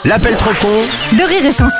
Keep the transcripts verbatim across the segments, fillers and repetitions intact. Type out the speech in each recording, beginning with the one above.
L'appel trop con de Rire et Chanson.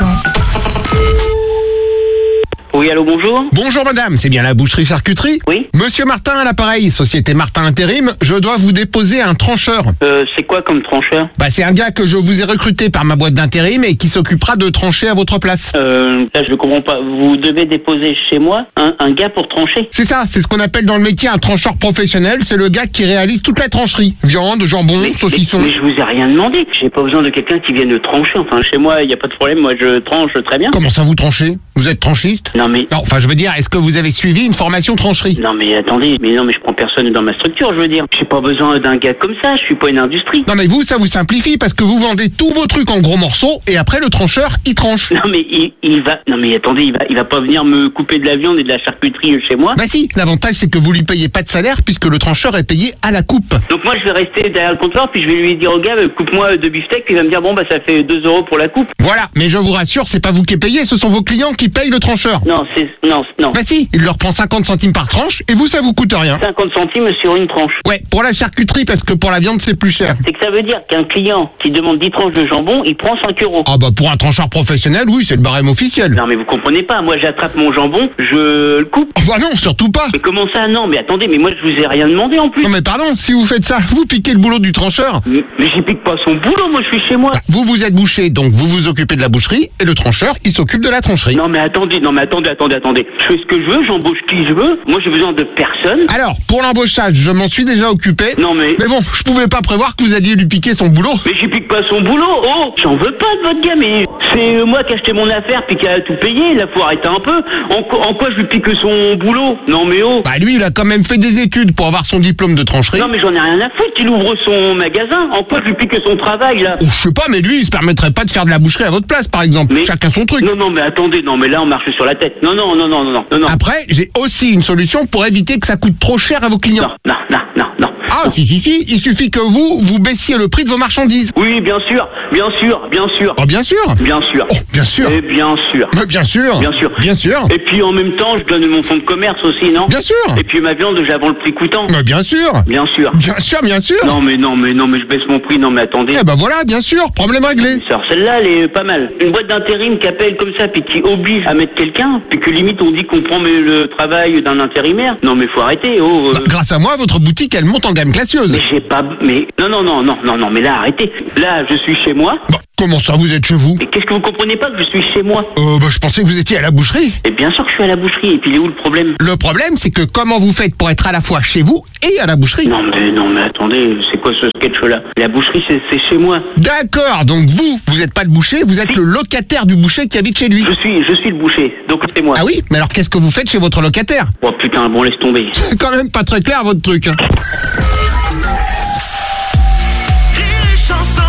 Oui, allô, bonjour. Bonjour madame, c'est bien la boucherie-charcuterie? Oui. Monsieur Martin à l'appareil, société Martin Intérim, je dois vous déposer un trancheur. Euh, c'est quoi comme trancheur? Bah c'est un gars que je vous ai recruté par ma boîte d'intérim et qui s'occupera de trancher à votre place. Euh, là, je comprends pas. Vous devez déposer chez moi un, un gars pour trancher? C'est ça, c'est ce qu'on appelle dans le métier un trancheur professionnel, c'est le gars qui réalise toute la trancherie. Viande, jambon, Mais, saucisson. mais, mais je vous ai rien demandé. J'ai pas besoin de quelqu'un qui vienne trancher. Enfin, chez moi, il y a pas de problème. Moi, je tranche très bien. Comment ça vous tranchez? Vous êtes tranchiste? Non, mais... Non, enfin je veux dire, est-ce que vous avez suivi une formation trancherie? Non, mais attendez. Mais non, mais je prends personne dans ma structure, je veux dire. J'ai pas besoin d'un gars comme ça. Je suis pas une industrie. Non mais vous, ça vous simplifie parce que vous vendez tous vos trucs en gros morceaux et après le trancheur, il tranche. Non, mais il, il va... Non, mais attendez, il va, il va pas venir me couper de la viande et de la charcuterie chez moi. Bah si, l'avantage c'est que vous lui payez pas de salaire puisque le trancheur est payé à la coupe. Donc moi, je vais rester derrière le comptoir, puis je vais lui dire au gars, euh, coupe-moi deux beefsteaks, puis il va me dire, bon, bah, ça fait deux euros pour la coupe. Voilà, mais je vous rassure, c'est pas vous qui payez, ce sont vos clients qui payent le trancheur. Non, c'est... Non, non. Bah si, il leur prend cinquante centimes par tranche et vous ça vous coûte rien. cinquante centimes sur une tranche. Ouais, pour la charcuterie parce que pour la viande c'est plus cher. C'est que ça veut dire qu'un client qui demande dix tranches de jambon, il prend cinq euros. Ah bah pour un trancheur professionnel, oui, c'est le barème officiel. Non mais vous comprenez pas, moi j'attrape mon jambon, je le coupe. Oh bah non, surtout pas. Mais comment ça? Non mais attendez, mais moi je vous ai rien demandé en plus. Non mais pardon, si vous faites ça, vous piquez le boulot du trancheur. Mais, mais j'y pique pas son boulot, moi je suis chez moi. Bah, vous vous êtes bouché, donc vous vous occupez de la boucherie et le trancheur, il s'occupe de la trancherie. Non mais attendez, non mais attendez, attendez, attendez. Je fais ce que je veux, j'embauche qui je veux. Moi j'ai besoin de personne. Alors, pour l'embauchage, je m'en suis déjà occupé. Non mais... Mais bon, je pouvais pas prévoir que vous alliez lui piquer son boulot. Mais j'y pique pas son boulot, oh. J'en veux pas de votre gars, mais c'est moi qui ai acheté mon affaire puis qui a tout payé. Là faut arrêter un peu. En, quoi- en quoi je lui pique son boulot? Non mais oh. Bah lui, il a quand même fait des études pour avoir son diplôme de trancherie. Non mais j'en ai rien à foutre qu'il ouvre son magasin. En quoi je lui pique son travail là? Oh, je sais pas, mais lui, il se permettrait pas de faire de la boucherie à votre place, par exemple. Mais- Chacun son truc. Non non mais attendez, non mais là on marche sur la tête. Non non non non non non non non. Après, j'ai aussi une solution pour éviter que ça coûte trop cher à vos clients. Non non non non non. Ah, si, si, si, il suffit que vous, vous baissiez le prix de vos marchandises. Oui bien sûr, bien sûr, bien sûr. Oh, bien sûr. Bien sûr. Oh, bien sûr. Et bien sûr. Mais bien sûr. Bien sûr. Bien sûr. Et puis en même temps, je donne mon fonds de commerce aussi, non? Bien sûr. Et puis ma viande, j'avance le prix coûtant. Mais bien sûr. Bien sûr. Bien sûr, bien sûr. Non mais non mais non mais je baisse mon prix, non mais attendez. Eh ben voilà, bien sûr, problème réglé. Alors celle-là, elle est pas mal. Une boîte d'intérim qui appelle comme ça, puis qui oblige à mettre quelqu'un, puis que limite on dit qu'on prend mais, le travail d'un intérimaire. Non mais faut arrêter, oh. euh, Bah, grâce à moi, votre boutique, elle monte en gamme classieuse. Mais j'ai pas... Mais non, non, non, non, non, non, mais là arrêtez. Là, je suis chez moi. Bah, comment ça, vous êtes chez vous? Et qu'est-ce que vous comprenez pas que je suis chez moi? Euh, bah, je pensais que vous étiez à la boucherie. Et bien sûr que je suis à la boucherie, et puis il est où le problème? Le problème, c'est que comment vous faites pour être à la fois chez vous et à la boucherie? Non mais non mais attendez, c'est quoi ce sketch-là? La boucherie, c'est c'est chez moi. D'accord, donc vous, vous n'êtes pas le boucher, vous êtes Si. le locataire du boucher qui habite chez lui. Je suis, je suis le boucher, donc c'est moi. Ah oui? Mais alors qu'est-ce que vous faites chez votre locataire? Oh putain, bon laisse tomber. C'est quand même pas très clair votre truc. hein. Rire et chanson.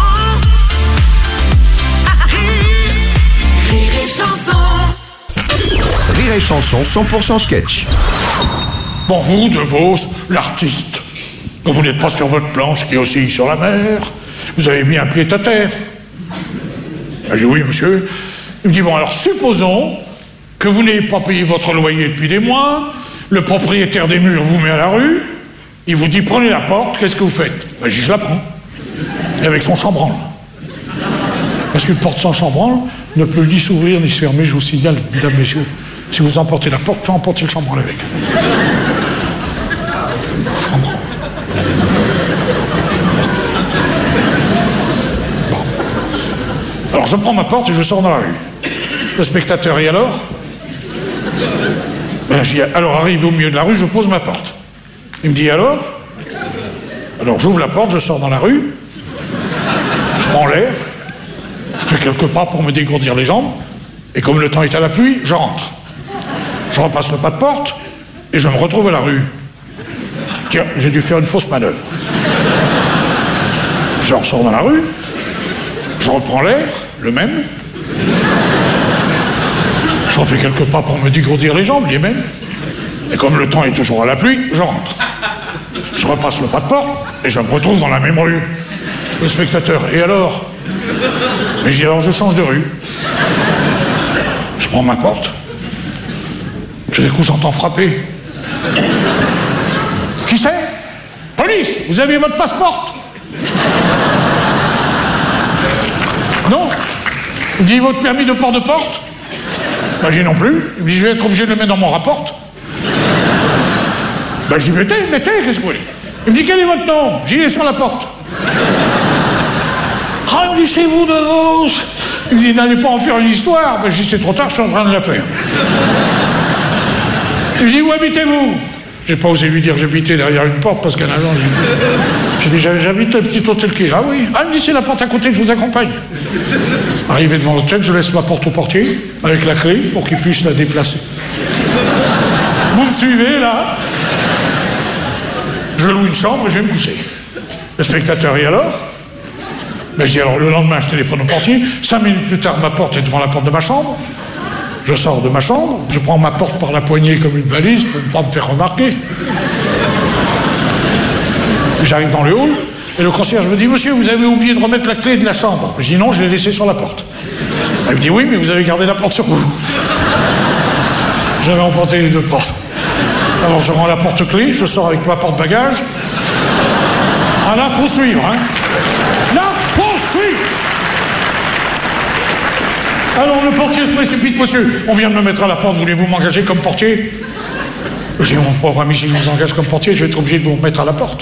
Rire et chanson. Rire et Chanson cent pour cent sketch. Bon, vous, De Vos, l'artiste, quand vous n'êtes pas sur votre planche qui oscille sur la mer, vous avez mis un pied à terre. Ah, j'ai dit oui, monsieur. Il me dit, bon, alors supposons que vous n'ayez pas payé votre loyer depuis des mois, le propriétaire des murs vous met à la rue, il vous dit, prenez la porte, qu'est-ce que vous faites? Ben, j'ai dit, je la prends. Et avec son chambranle. Parce qu'une porte sans chambranle ne peut ni s'ouvrir ni se fermer, je vous signale, mesdames, messieurs. Si vous emportez la porte, faut emporter le chambranle avec. Chambranle. Bon. Alors je prends ma porte et je sors dans la rue. Le spectateur, et alors? Ben, je dis, alors arrivé au milieu de la rue, je pose ma porte. Il me dit, alors? Alors j'ouvre la porte, je sors dans la rue, je prends l'air, je fais quelques pas pour me dégourdir les jambes, et comme le temps est à la pluie, je rentre. Je repasse le pas de porte, et je me retrouve à la rue. Tiens, j'ai dû faire une fausse manœuvre. Je ressors dans la rue, je reprends l'air, le même. Je refais quelques pas pour me dégourdir les jambes, les mêmes. Et comme le temps est toujours à la pluie, je rentre. Je repasse le pas de porte, et je me retrouve dans la même rue. Le spectateur, et alors? Mais j'ai dit, alors je change de rue. Je prends ma porte. Tout d'un coup, j'entends frapper. Qui c'est? Police, vous avez votre passeport? Non? Il me dit, votre permis de port de porte? Ben, j'ai non plus. Il me dit, je vais être obligé de le mettre dans mon rapport. Ben, j'y mettez, mettez, qu'est-ce que vous voulez? Il me dit, quel est votre nom? J'y ai sur la porte. Ah, il me dit, c'est vous de Vos. Il me dit, n'allez pas en faire une histoire. Ben, je dis, c'est trop tard, je suis en train de la faire. Il me dit, où habitez-vous? J'ai pas osé lui dire j'habitais derrière une porte parce qu'un agent, j'ai dit, j'habite un petit hôtel qui est là, oui. Ah, il me dit, c'est la porte à côté, je vous accompagne. Arrivé devant l'hôtel, je laisse ma porte au portier avec la clé pour qu'il puisse la déplacer. Vous me suivez, là? Je loue une chambre et je vais me coucher. Le spectateur, et alors? Ben, je dis, alors, le lendemain, je téléphone au portier. Cinq minutes plus tard, ma porte est devant la porte de ma chambre. Je sors de ma chambre, je prends ma porte par la poignée comme une valise pour ne pas me faire remarquer. J'arrive dans le hall, et le concierge me dit, monsieur, vous avez oublié de remettre la clé de la chambre. Je dis, non, je l'ai laissée sur la porte. Il me dit, oui, mais vous avez gardé la porte sur vous. J'avais emporté les deux portes. Alors je rends la porte-clé, je sors avec ma porte-bagage. Ah là, faut suivre, hein. Là, faut suivre. Alors le portier se précipite, monsieur. On vient de me mettre à la porte, voulez-vous m'engager comme portier? J'ai dit, mon pauvre ami, si je vous engage comme portier, je vais être obligé de vous mettre à la porte.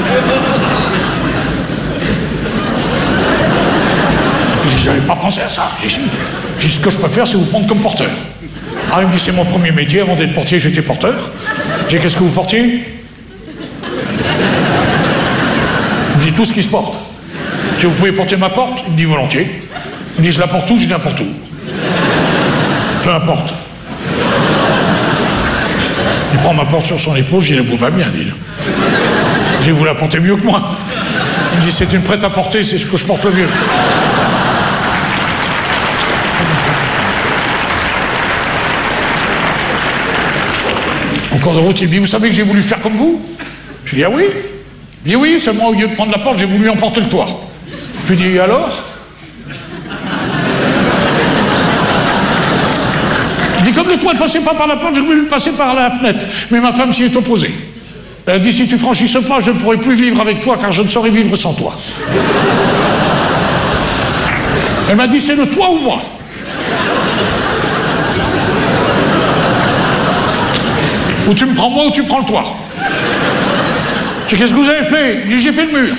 Je dis, j'avais pas pensé à ça. J'ai dit, j'ai dit, ce que je peux faire, c'est vous prendre comme porteur. Ah, il me dit, c'est mon premier métier, avant d'être portier, j'étais porteur. J'ai dit, qu'est-ce que vous portiez? Il me dit, tout ce qui se porte. J'ai dit, vous pouvez porter ma porte? Il me dit, volontiers. Il me dit, je la porte où? J'ai dit, n'importe où. Peu importe. Il prend ma porte sur son épaule, je dis, elle vous va bien, dit. J'ai dit, vous la portez mieux que moi. Il me dit, c'est une prête à porter, c'est ce que je porte le mieux. En cours de route, il me dit, vous savez que j'ai voulu faire comme vous? Je lui dis, ah oui? Il dit, oui, seulement au lieu de prendre la porte, j'ai voulu emporter le toit. Je lui dis, alors? Il dit, comme le toit ne passait pas par la porte, j'ai voulu passer par la fenêtre. Mais ma femme s'y est opposée. Elle a dit, si tu franchis ce pas, je ne pourrai plus vivre avec toi, car je ne saurais vivre sans toi. Elle m'a dit, c'est le toi ou moi? Ou tu me prends moi ou tu prends le toit. J'ai dit, qu'est-ce que vous avez fait? Il dit, j'ai fait le mur.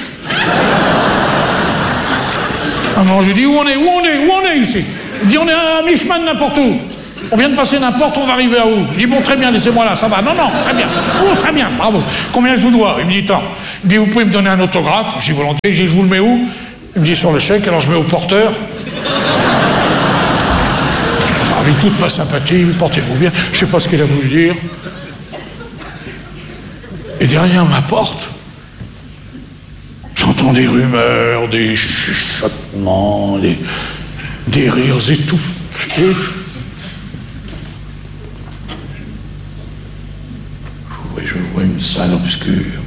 Alors je lui dis, où on est? Où on est? Où on est ici? Il dit, on est à mi-chemin de n'importe où. On vient de passer n'importe, on va arriver à où? Je dis, bon, très bien, laissez-moi là, ça va. Non, non, très bien. Oh, très bien, bravo. Combien je vous dois? Il me dit, tant. Il me dit, vous pouvez me donner un autographe? Je dis, volontiers. Je dis, je vous le mets où? Il me dit, sur le chèque, alors je mets au porteur. Enfin, avec toute ma sympathie, portez-vous bien. Je sais pas ce qu'il a voulu dire. Et derrière ma porte, j'entends des rumeurs, des chuchotements, des, des rires étouffés. Je vois une salle obscure,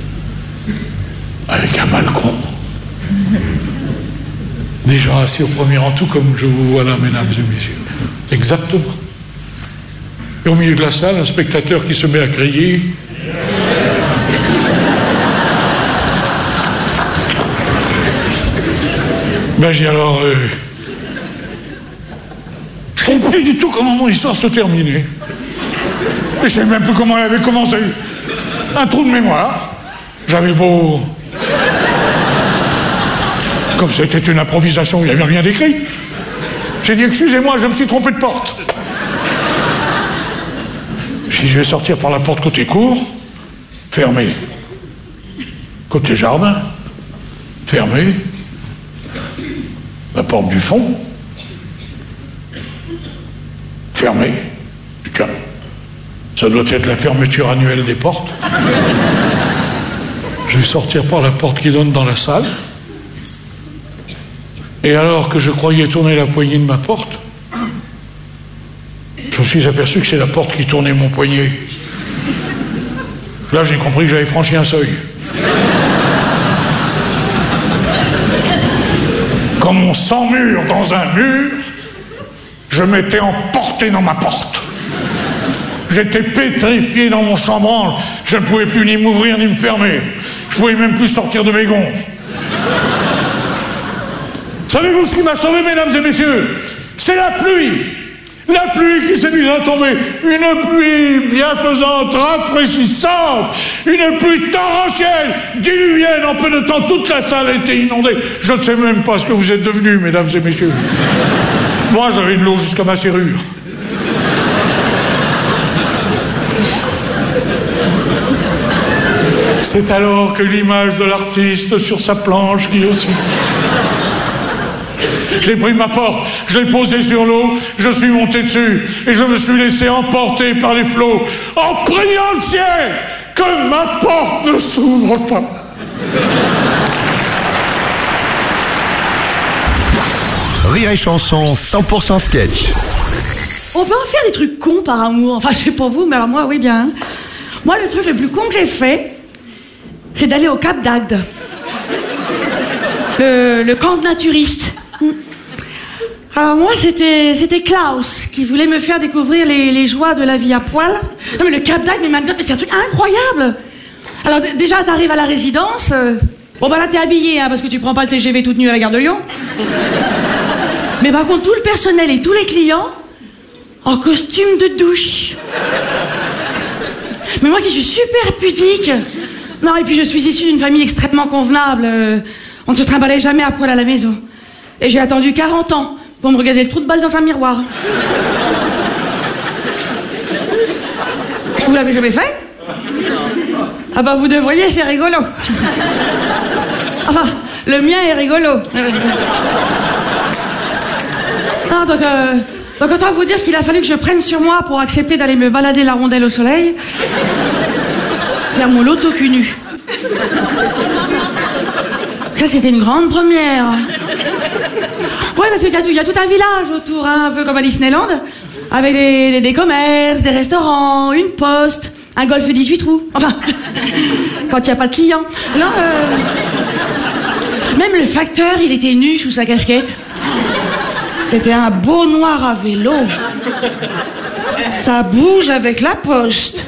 avec un balcon. Des gens assis au premier rang, tout comme je vous vois là, mesdames et messieurs. Exactement. Et au milieu de la salle, un spectateur qui se met à crier. Ben j'ai alors... Euh, je ne sais plus du tout comment mon histoire se terminait. Je ne sais même plus comment elle avait commencé. Un trou de mémoire. J'avais beau... Comme c'était une improvisation, il n'y avait rien d'écrit. J'ai dit, excusez-moi, je me suis trompé de porte. J'ai dit, je vais sortir par la porte côté cour, fermée. Côté jardin, fermée. La porte du fond, fermée. Putain, ça doit être la fermeture annuelle des portes. Je vais sortir par la porte qui donne dans la salle. Et alors que je croyais tourner la poignée de ma porte, je me suis aperçu que c'est la porte qui tournait mon poignet. Là, j'ai compris que j'avais franchi un seuil. Comme on s'emmure dans un mur, je m'étais emporté dans ma porte. J'étais pétrifié dans mon chambranle. Je ne pouvais plus ni m'ouvrir ni me fermer. Je ne pouvais même plus sortir de mes gonds. Savez-vous ce qui m'a sauvé, mesdames et messieurs? C'est la pluie. La pluie qui s'est mise à tomber. Une pluie bienfaisante, rafraîchissante. Une pluie torrentielle, diluvienne. En peu de temps, toute la salle a été inondée. Je ne sais même pas ce que vous êtes devenus, mesdames et messieurs. Moi, j'avais de l'eau jusqu'à ma serrure. C'est alors que l'image de l'artiste sur sa planche qui aussi... J'ai pris ma porte, je l'ai posée sur l'eau, je suis monté dessus et je me suis laissé emporter par les flots en priant le ciel que ma porte ne s'ouvre pas. Rire et Chanson cent pour cent sketch. On peut en faire des trucs cons par amour. Enfin, je sais pas vous, mais alors moi, oui bien. Moi, le truc le plus con que j'ai fait, c'est d'aller au Cap d'Agde. Le, le camp de naturistes. Alors moi, c'était c'était Klaus qui voulait me faire découvrir les, les joies de la vie à poil. Non mais le Cap d'Agde, mais maintenant, mais c'est un truc incroyable. Alors d- déjà, t'arrives à la résidence. Euh... Bon bah là, t'es habillé, hein, parce que tu prends pas le T G V toute nue à la gare de Lyon. Mais par contre, tout le personnel et tous les clients en costume de douche. Mais moi qui suis super pudique. Non, et puis je suis issue d'une famille extrêmement convenable. Euh, on ne se trimballait jamais à poil à la maison. Et j'ai attendu quarante ans pour me regarder le trou de balle dans un miroir. Vous l'avez jamais fait? Ah bah vous devriez, c'est rigolo. Enfin, le mien est rigolo. Non, donc, euh, donc autant vous dire qu'il a fallu que je prenne sur moi pour accepter d'aller me balader la rondelle au soleil. Faire mon loto cul nu. Ça, c'était une grande première. Ouais, parce qu'il y a, il y a tout un village autour, hein, un peu comme à Disneyland, avec des, des, des commerces, des restaurants, une poste, un golf dix-huit trous. Enfin, quand il n'y a pas de clients. Non, euh... Même le facteur, il était nu sous sa casquette. C'était un beau noir à vélo. Ça bouge avec la poste.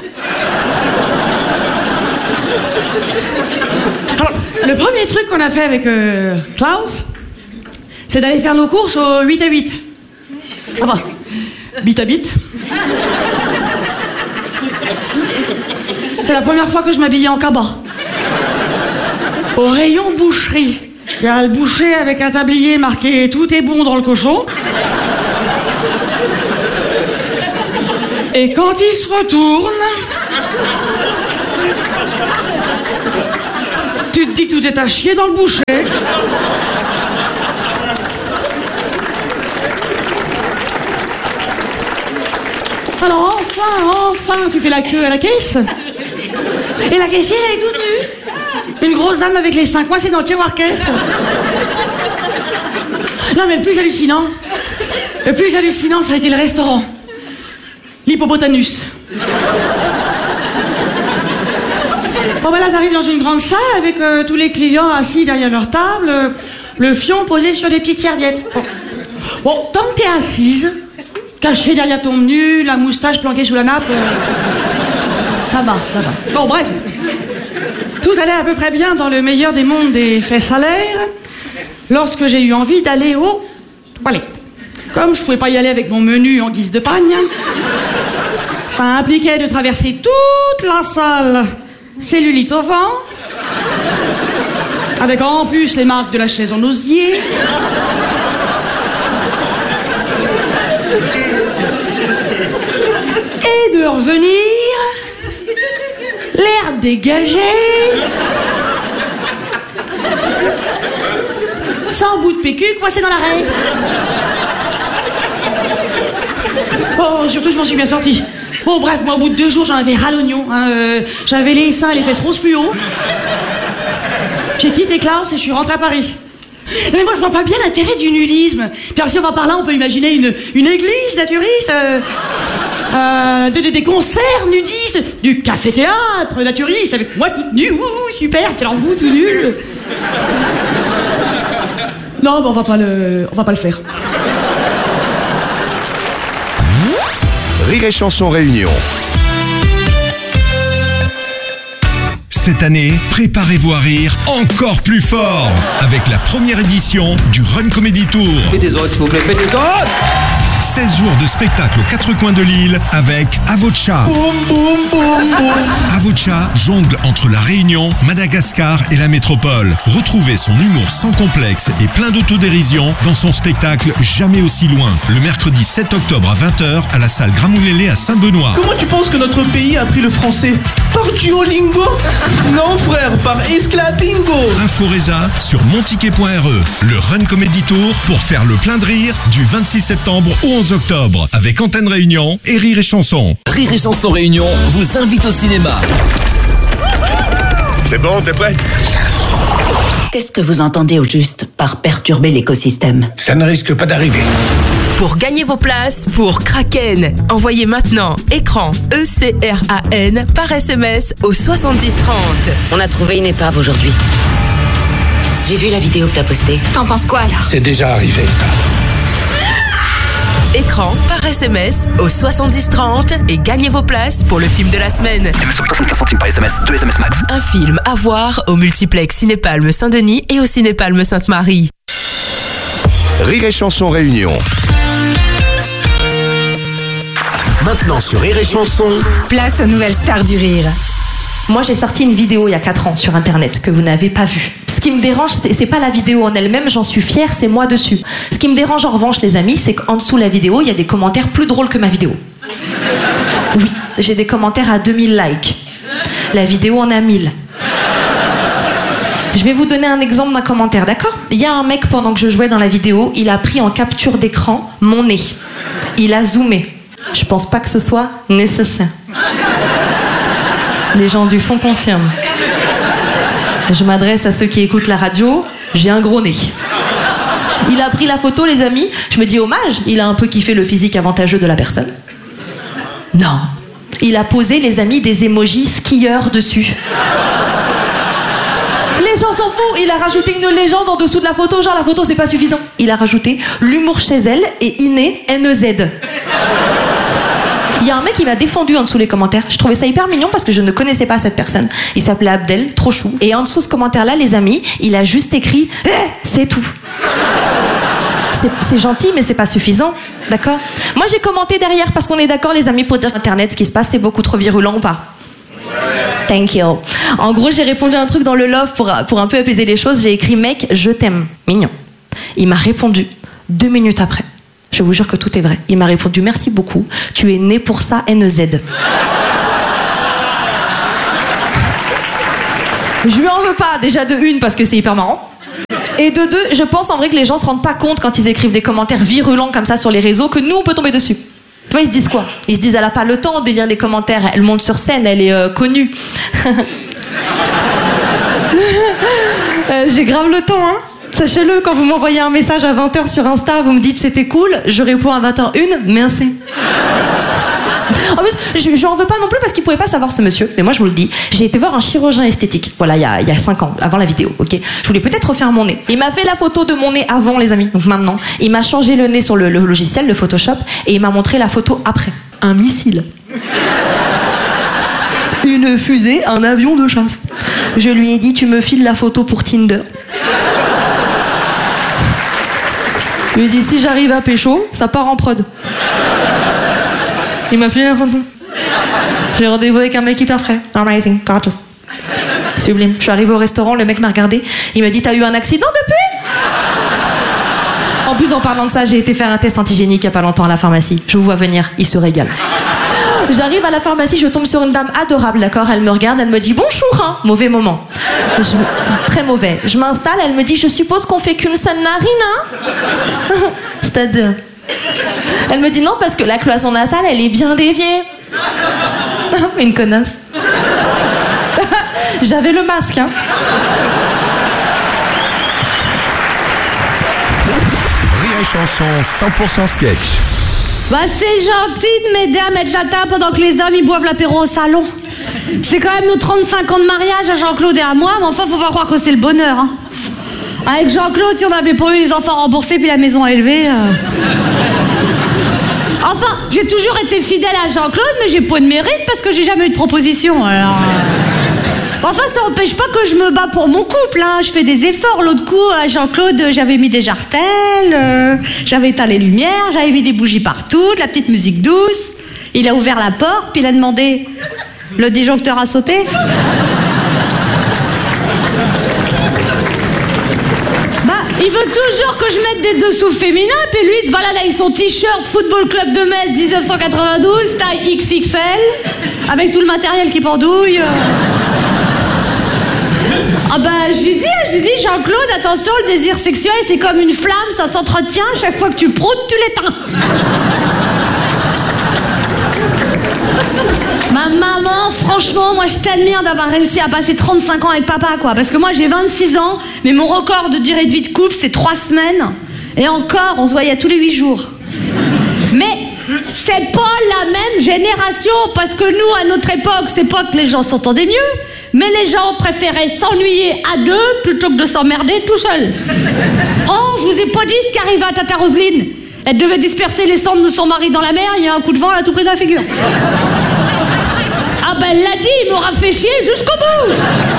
Alors, le premier truc qu'on a fait avec euh, Klaus, c'est d'aller faire nos courses au huit à huit. Enfin, bit à bit. C'est la première fois que je m'habillais en cabas. Au rayon boucherie. Il y a le boucher avec un tablier marqué « Tout est bon dans le cochon ». Et quand il se retourne, tu te dis que tout est à chier dans le boucher. Alors enfin, enfin, tu fais la queue à la caisse. Et la caissière, elle est toute nue. Une grosse dame avec les seins coincés dans le tiroir caisse. Non mais le plus hallucinant, le plus hallucinant, ça a été le restaurant. L'Hippopotanus. Bon ben là, t'arrives dans une grande salle avec euh, tous les clients assis derrière leur table, euh, le fion posé sur des petites serviettes. Bon, bon tant que t'es assise, cachée derrière ton menu, la moustache planquée sous la nappe, euh, ça va, ça va. Bon bref, tout allait à peu près bien dans le meilleur des mondes des faits salaires, lorsque j'ai eu envie d'aller aux toilettes. Comme je pouvais pas y aller avec mon menu en guise de pagne, ça impliquait de traverser toute la salle, cellulite au vent, avec en plus les marques de la chaise en osier. Et de revenir, l'air dégagé, sans bout de P Q coincé dans l'arrêt. Oh, surtout je m'en suis bien sortie. Bon bref, moi au bout de deux jours j'en avais ras l'oignon, hein, euh, j'avais les seins et les fesses roses fluo. J'ai quitté Klaus et je suis rentrée à Paris. Mais moi je vois pas bien l'intérêt du nudisme. Puis alors si on va par là, on peut imaginer une, une église naturiste, euh, euh, des, des, des concerts nudistes, du café-théâtre naturiste avec moi toute nue, ouh, super, puis alors vous tout nul. Non, bah on va pas le, on va pas le faire. Rire et Chanson Réunion. Cette année, préparez-vous à rire encore plus fort avec la première édition du Run Comedy Tour. Faites des autres, s'il vous plaît, faites des autres. seize jours de spectacle aux quatre coins de l'île avec Avocha. Boum, boum, boum, boum. Avocha jongle entre la Réunion, Madagascar et la métropole. Retrouvez son humour sans complexe et plein d'autodérision dans son spectacle Jamais aussi loin, le mercredi sept octobre à vingt heures à la salle Gramoulélé à Saint-Benoît. Comment tu penses que notre pays a appris le français? Par Duolingo? Non frère, par Esclavingo. Inforesa sur monticket point r e. Le Run Comedy Tour pour faire le plein de rire du vingt-six septembre au onze octobre avec Antenne Réunion et Rire et Chanson. Rire et Chanson Réunion vous invite au cinéma. C'est bon, t'es prête? Qu'est-ce que vous entendez au juste par perturber l'écosystème? Ça ne risque pas d'arriver. Pour gagner vos places pour Kraken, envoyez maintenant écran E C R A N par S M S au soixante-dix trente. On a trouvé une épave aujourd'hui. J'ai vu la vidéo que t'as postée. T'en penses quoi alors? C'est déjà arrivé, ça. Écran par S M S au soixante-dix trente et gagnez vos places pour le film de la semaine. M S soixante-quinze centimes par S M S, deux S M S max. Un film à voir au multiplex Cinépalme Saint-Denis et au Cinépalme Sainte-Marie. Rire et Chanson Réunion. Maintenant sur Rire et Chanson. Place aux nouvelles stars du rire. Moi, j'ai sorti une vidéo il y a quatre ans sur Internet que vous n'avez pas vue. Ce qui me dérange, c'est, c'est pas la vidéo en elle-même, j'en suis fière, c'est moi dessus. Ce qui me dérange en revanche, les amis, c'est qu'en dessous de la vidéo, il y a des commentaires plus drôles que ma vidéo. Oui, j'ai des commentaires à deux mille likes. La vidéo en a mille. Je vais vous donner un exemple d'un commentaire, d'accord? Il y a un mec, pendant que je jouais dans la vidéo, il a pris en capture d'écran mon nez. Il a zoomé. Je pense pas que ce soit nécessaire. Les gens du fond confirment. Je m'adresse à ceux qui écoutent la radio, j'ai un gros nez. Il a pris la photo, les amis. Je me dis hommage, il a un peu kiffé le physique avantageux de la personne. Non. Il a posé, les amis, des emojis skieurs dessus. Les gens s'en foutent. Il a rajouté une légende en dessous de la photo. Genre, la photo, c'est pas suffisant. Il a rajouté l'humour chez elle et Iné N E Z. Il y a un mec qui m'a défendu en dessous les commentaires. Je trouvais ça hyper mignon parce que je ne connaissais pas cette personne. Il s'appelait Abdel, trop chou. Et en dessous de ce commentaire-là, les amis, il a juste écrit eh, « C'est tout ». C'est gentil, mais c'est pas suffisant. D'accord? Moi, j'ai commenté derrière parce qu'on est d'accord, les amis, pour dire Internet, ce qui se passe, c'est beaucoup trop virulent ou pas? Thank you. En gros, j'ai répondu un truc dans le love pour, pour un peu apaiser les choses. J'ai écrit « Mec, je t'aime ». Mignon. Il m'a répondu deux minutes après. Je vous jure que tout est vrai. Il m'a répondu « Merci beaucoup, tu es né pour ça, N E Z ». Je lui en veux pas, déjà de une, parce que c'est hyper marrant. Et de deux, je pense en vrai que les gens se rendent pas compte quand ils écrivent des commentaires virulents comme ça sur les réseaux que nous, on peut tomber dessus. Tu vois, ils se disent quoi? Ils se disent « Elle a pas le temps de lire les commentaires, elle monte sur scène, elle est euh, connue. » euh, J'ai grave le temps, hein. Sachez-le, quand vous m'envoyez un message à vingt heures sur Insta, vous me dites c'était cool, je réponds à vingt heures une, merci. En plus, je, je en veux pas non plus parce qu'il pouvait pas savoir ce monsieur, mais moi je vous le dis, j'ai été voir un chirurgien esthétique, voilà, il y a, il y a cinq ans, avant la vidéo, ok. Je voulais peut-être refaire mon nez. Il m'a fait la photo de mon nez avant, les amis, donc maintenant. Il m'a changé le nez sur le, le logiciel, le Photoshop, et il m'a montré la photo après. Un missile. Une fusée, un avion de chasse. Je lui ai dit, tu me files la photo pour Tinder. Je lui ai dit, si j'arrive à pécho, ça part en prod. Il m'a filé la photo. J'ai rendez-vous avec un mec hyper frais. Amazing, gorgeous. Sublime. Je suis arrivée au restaurant, le mec m'a regardé. Il m'a dit, t'as eu un accident depuis? En plus, en parlant de ça, j'ai été faire un test antigénique il y a pas longtemps à la pharmacie. Je vous vois venir, il se régale. J'arrive à la pharmacie, je tombe sur une dame adorable, d'accord? Elle me regarde, elle me dit bonjour, hein. Mauvais moment. Je... Très mauvais. Je m'installe, elle me dit je suppose qu'on fait qu'une seule narine, hein? C'est-à-dire? Elle me dit non, parce que la cloison nasale, elle est bien déviée. Une connasse. J'avais le masque, hein. Rire et Chanson cent pour cent sketch. Bah c'est gentil de m'aider à mettre la table pendant que les hommes ils boivent l'apéro au salon. C'est quand même nos trente-cinq ans de mariage à Jean-Claude et à moi, mais enfin faut pas croire que c'est le bonheur, hein. Avec Jean-Claude, si on n'avait pas eu les enfants remboursés puis la maison à élever... Euh... Enfin, j'ai toujours été fidèle à Jean-Claude, mais j'ai pas de mérite parce que j'ai jamais eu de proposition, alors... Enfin, ça n'empêche pas que je me bats pour mon couple, hein. Je fais des efforts. L'autre coup, à Jean-Claude, j'avais mis des jartelles, euh, j'avais éteint les lumières, j'avais mis des bougies partout, de la petite musique douce. Il a ouvert la porte, puis il a demandé « Le disjoncteur a sauté ?» Bah, il veut toujours que je mette des dessous féminins, puis lui, il se balade avec son t-shirt Football Club de Metz dix-neuf cent quatre-vingt-douze, taille X X L, avec tout le matériel qui pendouille. Ah bah, j'ai dit, j'ai dit, Jean-Claude, attention, le désir sexuel, c'est comme une flamme, ça s'entretient, chaque fois que tu proutes, tu l'éteins. Ma maman, franchement, moi je t'admire d'avoir réussi à passer trente-cinq ans avec papa, quoi. Parce que moi j'ai vingt-six ans, mais mon record de durée de vie de couple c'est trois semaines. Et encore, on se voyait tous les huit jours. Mais c'est pas la même génération, parce que nous, à notre époque, c'est pas que les gens s'entendaient mieux, mais les gens préféraient s'ennuyer à deux plutôt que de s'emmerder tout seul. Oh, je vous ai pas dit ce qui arrivait à Tata Roselyne. Elle devait disperser les cendres de son mari dans la mer, il y a un coup de vent, elle a tout pris dans la figure. Ah ben elle l'a dit, il m'aura fait chier jusqu'au bout.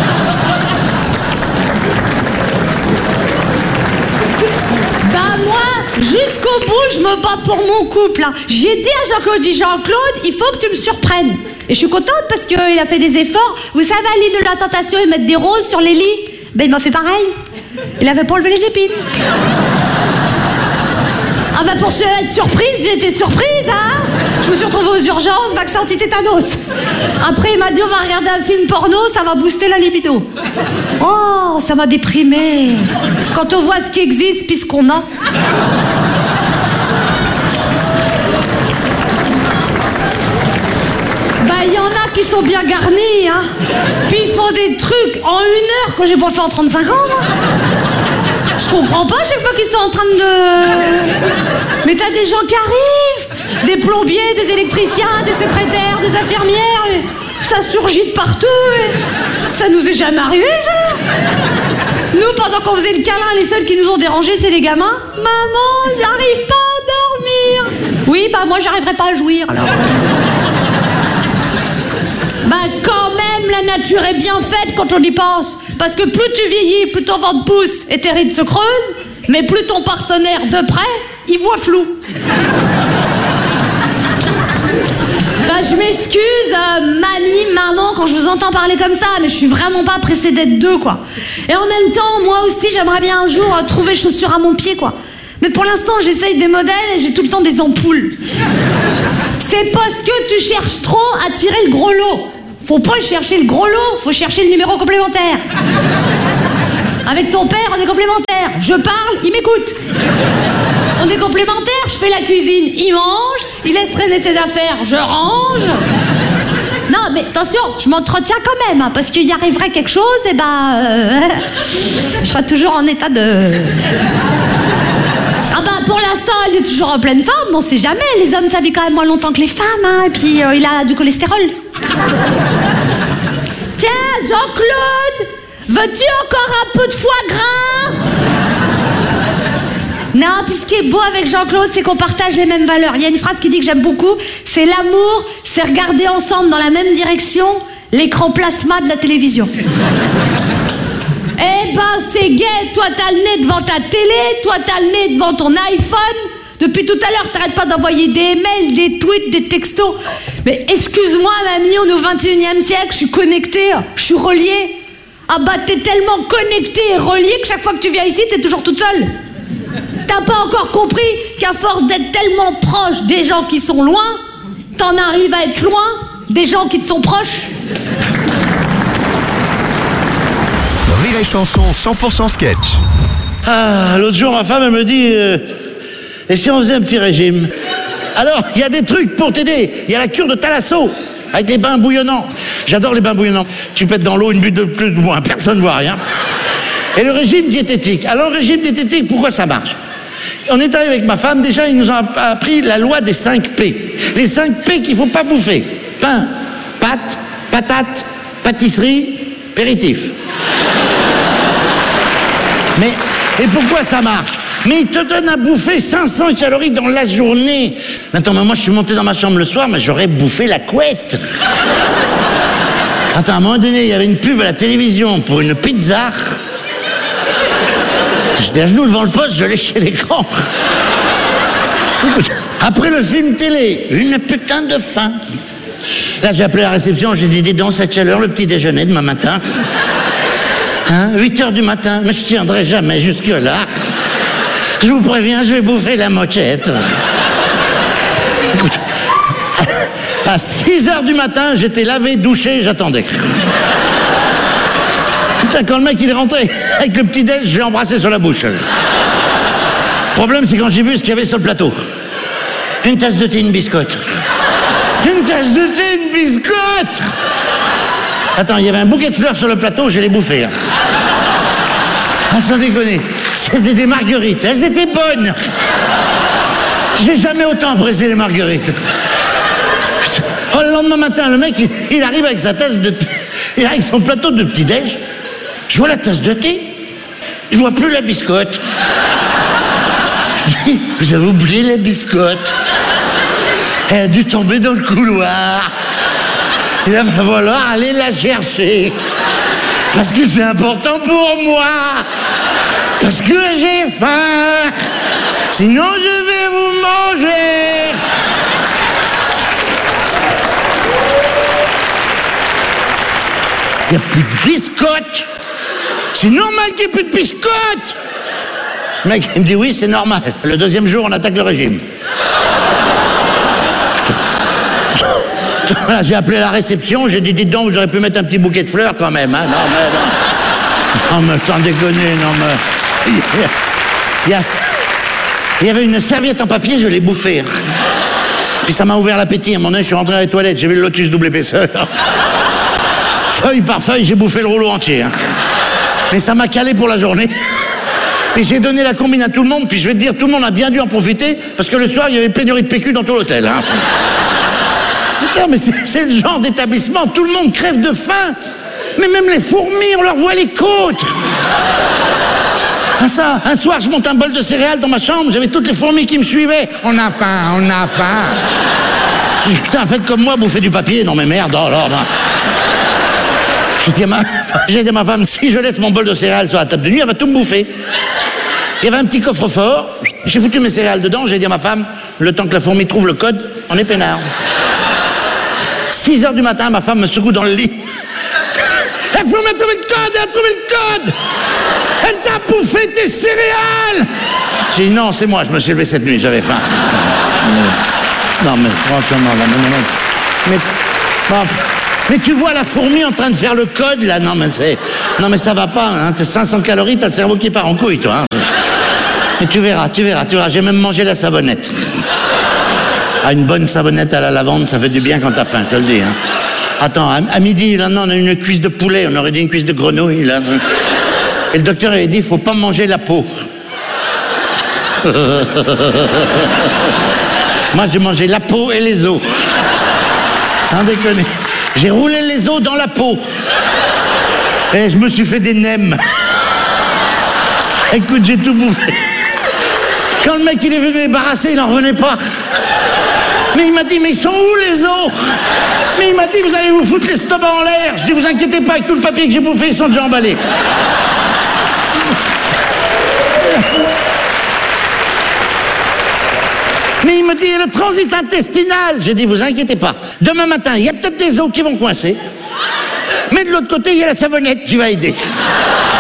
Bah moi, jusqu'au bout, je me bats pour mon couple. Hein. J'ai dit à Jean-Claude, dit Jean-Claude, il faut que tu me surprennes. Et je suis contente parce qu'il a fait des efforts. Vous savez, à l'île de la Tentation, ils mettent des roses sur les lits. Ben il m'a fait pareil. Il avait pas enlevé les épines. Ah bah pour être surprise, j'ai été surprise, hein. Je me suis retrouvée aux urgences, vaccin anti-tétanos. Après, il m'a dit, on va regarder un film porno, ça va booster la libido. Oh, ça m'a déprimée. Quand on voit ce qui existe, puis ce qu'on a. Bah, il y en a qui sont bien garnis, hein. Puis ils font des trucs en une heure que j'ai pas fait en trente-cinq ans, moi. Je comprends pas chaque fois qu'ils sont en train de... Mais t'as des gens qui arrivent, des plombiers, des électriciens, des secrétaires, des infirmières, et ça surgit de partout, et ça nous est jamais arrivé, ça. Nous, pendant qu'on faisait le câlin, les seuls qui nous ont dérangés, c'est les gamins. Maman, j'arrive pas à dormir. Oui, bah moi, j'arriverai pas à jouir, alors. Bah quand même, la nature est bien faite quand on y pense. Parce que plus tu vieillis, plus ton ventre pousse et tes rides se creusent, mais plus ton partenaire de près, il voit flou. Enfin, je m'excuse, euh, mamie, maman, quand je vous entends parler comme ça, mais je suis vraiment pas pressée d'être deux, quoi. Et en même temps, moi aussi, j'aimerais bien un jour euh, trouver chaussures à mon pied, quoi. Mais pour l'instant, j'essaye des modèles et j'ai tout le temps des ampoules. C'est parce que tu cherches trop à tirer le gros lot. Faut pas chercher le gros lot, faut chercher le numéro complémentaire. Avec ton père, on est complémentaires. Je parle, il m'écoute. On est complémentaires, je fais la cuisine, il mange, il laisse traîner ses affaires, je range. Non, mais attention, je m'entretiens quand même, hein, parce qu'il y arriverait quelque chose, et ben... Euh, je serai toujours en état de... Ah bah pour l'instant, il est toujours en pleine forme, mais on sait jamais. Les hommes, ça vit quand même moins longtemps que les femmes, hein, et puis euh, il a du cholestérol. Tiens, Jean-Claude, veux-tu encore un peu de foie gras? Non, puis ce qui est beau avec Jean-Claude, c'est qu'on partage les mêmes valeurs. Il y a une phrase qui dit que j'aime beaucoup, c'est l'amour, c'est regarder ensemble dans la même direction l'écran plasma de la télévision. Eh ben c'est gay, toi t'as le nez devant ta télé, toi t'as le nez devant ton iPhone. Depuis tout à l'heure, t'arrêtes pas d'envoyer des mails, des tweets, des textos. Mais excuse-moi mamie, on est au vingt et unième siècle, je suis connectée, je suis reliée. Ah bah t'es tellement connectée et reliée que chaque fois que tu viens ici, t'es toujours toute seule. T'as pas encore compris qu'à force d'être tellement proche des gens qui sont loin, t'en arrives à être loin des gens qui te sont proches. Rire et chanson cent pour cent sketch. Ah, l'autre jour, ma femme, elle me dit euh, et si on faisait un petit régime? Alors, il y a des trucs pour t'aider. Il y a la cure de Thalasso, avec les bains bouillonnants. J'adore les bains bouillonnants. Tu pètes dans l'eau une butte de plus ou moins, personne ne voit rien. Et le régime diététique. Alors, le régime diététique, pourquoi ça marche? On est arrivé avec ma femme, déjà, ils nous ont appris la loi des cinq P. Les cinq P qu'il ne faut pas bouffer. Pain, pâtes, patates, pâtisserie, apéritif. Mais, et pourquoi ça marche? Mais il te donne à bouffer cinq cents calories dans la journée. Attends, mais moi je suis monté dans ma chambre le soir, mais j'aurais bouffé la couette. Attends, à un moment donné, il y avait une pub à la télévision pour une pizza. J'étais à genoux devant le poste, je léchais l'écran. Après le film télé, une putain de faim. Là, j'ai appelé la réception, j'ai dit, dis donc, cette chaleur, le petit déjeuner demain matin. Hein, huit heures du matin, mais je tiendrai jamais jusque-là. Je vous préviens, je vais bouffer la moquette. Écoute, à six heures du matin, j'étais lavé, douché, j'attendais. Putain, quand le mec il est rentré avec le petit déj, je l'ai embrassé sur la bouche. Le problème, c'est quand j'ai vu ce qu'il y avait sur le plateau. Une tasse de thé, une biscotte. Une tasse de thé, une biscotte. Attends, il y avait un bouquet de fleurs sur le plateau, je l'ai bouffé. Ah, sans déconner, c'était des marguerites, elles étaient bonnes. J'ai jamais autant apprécié les marguerites. Oh, le lendemain matin, le mec, il, il arrive avec sa tasse de thé, il arrive avec son plateau de petit-déj. Je vois la tasse de thé, je vois plus la biscotte. Je dis, vous avez oublié la biscotte. Elle a dû tomber dans le couloir. Il va falloir aller la chercher. Parce que c'est important pour moi. Parce que j'ai faim. Sinon, je vais vous manger. Il n'y a plus de biscotte. C'est normal qu'il n'y ait plus de biscotte. Le mec, il me dit oui, c'est normal. Le deuxième jour, on attaque le régime. Voilà, j'ai appelé la réception, j'ai dit, dites donc, vous auriez pu mettre un petit bouquet de fleurs quand même, hein. Non, mais non. Non, mais sans déconner, non, mais... Il y, a... Il y avait une serviette en papier, je l'ai bouffée. Puis ça m'a ouvert l'appétit. À un moment donné, je suis rentré dans les toilettes, j'ai vu le Lotus double épaisseur. Feuille par feuille, j'ai bouffé le rouleau entier. Hein. Mais ça m'a calé pour la journée. Et j'ai donné la combine à tout le monde, puis je vais te dire, tout le monde a bien dû en profiter, parce que le soir, il y avait pénurie de P Q dans tout l'hôtel. Hein. Putain, mais c'est le genre d'établissement, tout le monde crève de faim. Mais même les fourmis, on leur voit les côtes. Ah ça, un soir, je monte un bol de céréales dans ma chambre, j'avais toutes les fourmis qui me suivaient. On a faim, on a faim. Je dis, putain, faites comme moi, bouffez du papier. Non mais merde, oh là là. J'ai dit, à ma... dit à ma femme, si je laisse mon bol de céréales sur la table de nuit, elle va tout me bouffer. Il y avait un petit coffre-fort, j'ai foutu mes céréales dedans, j'ai dit à ma femme, le temps que la fourmi trouve le code, on est peinard. six heures du matin, ma femme me secoue dans le lit. La fourmi a trouvé le code, elle a trouvé le code. Elle t'a bouffé tes céréales. J'ai dit, non, c'est moi, je me suis levé cette nuit, j'avais faim. Non, mais franchement, non, non, non. Mais, bon, mais tu vois la fourmi en train de faire le code, là. Non, mais c'est... Non, mais ça va pas, hein. T'as cinq cents calories, t'as le cerveau qui part en couille, toi. Hein. Et tu verras, tu verras, tu verras. J'ai même mangé la savonnette. Ah, une bonne savonnette à la lavande, ça fait du bien quand t'as faim, je te le dis. Hein. Attends, à, à midi, là, non, on a une cuisse de poulet, on aurait dit une cuisse de grenouille, là. Et le docteur avait dit, il faut pas manger la peau. Moi, j'ai mangé la peau et les os. Sans déconner. J'ai roulé les os dans la peau. Et je me suis fait des nems. Écoute, j'ai tout bouffé. Quand le mec, il est venu me débarrasser, il n'en revenait pas. Mais il m'a dit, mais ils sont où les os? Mais il m'a dit, vous allez vous foutre l'estomac en l'air. Je dis, vous inquiétez pas, avec tout le papier que j'ai bouffé, ils sont déjà emballés. Mais il me dit, le transit intestinal. J'ai dit, vous inquiétez pas. Demain matin, il y a peut-être des os qui vont coincer. Mais de l'autre côté, il y a la savonnette qui va aider.